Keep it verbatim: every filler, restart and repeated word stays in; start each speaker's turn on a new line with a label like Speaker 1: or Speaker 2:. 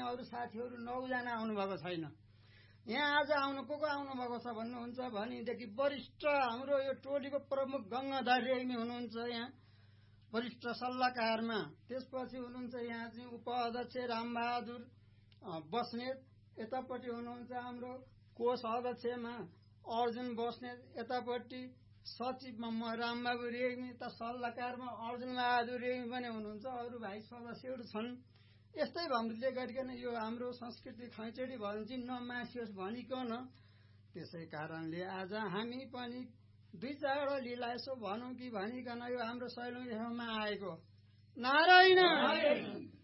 Speaker 1: अरू साथीहरू नौजना आउनुभएको छैन। यहाँ आज आउनु को को आउनुभएको छ भन्नुहुन्छ भनेदेखि वरिष्ठ हाम्रो यो टोलीको प्रमुख गङ्गाधर रेग्मी हुनुहुन्छ यहाँ वरिष्ठ सल्लाहकारमा। त्यसपछि हुनुहुन्छ यहाँ चाहिँ उपाध्यक्ष रामबहादुर बस्नेत, यतापट्टि हुनुहुन्छ हाम्रो कोष अध्यक्षमा अर्जुन बस्नेत, यतापट्टि सचिवमा म रामबाबु रेग्मी, त सल्लाहकारमा अर्जुन बहादुर रेग्मी पनि हुनुहुन्छ, अरू भाइ सदस्यहरू छन्। यस्तै भएकोले गरिकन यो हाम्रो संस्कृति खैँचडी भयो चाहिँ नमासियोस् भनिकन त्यसै कारणले आज हामी पनि दुई चारवटा लीला यसो भनौँ कि भनिकन यो हाम्रो सैलौँ यसोमा आएको। नारायण